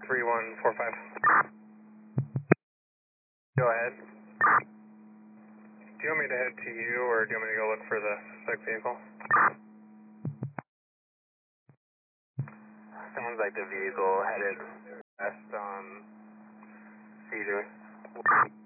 3145. Go ahead. Do you want me to head to you, or do you want me to go look for the suspect vehicle? Sounds like the vehicle headed west on Cedar.